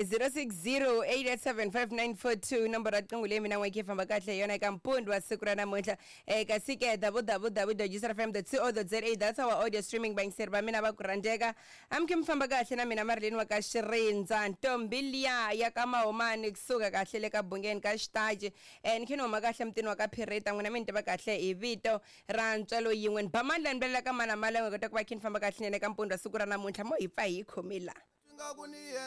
0608875942 nomboro aqingule mina ngwekhe famba kahle yona eka Mpundi wa siku ra namuntlha ka sike www.gisrfm.co.za. That's our audio streaming bank server mina va ku rhandzeka amke mfamba kahle na mina Marilyn wa ka Xirindza Ntombiliya ya ka Mahomani kusuka kahle le ka Bungeni ka Xitaji ni khino huma kahle mtini wa ka Phireta n'wina mi tiva kahle hi vito ra ntswalo yin'we bamandla ni ka mana mala ngota ku va khin famba kahle nene ka Mpundi wa siku ra namuntlha mo hi pfa hi khomila.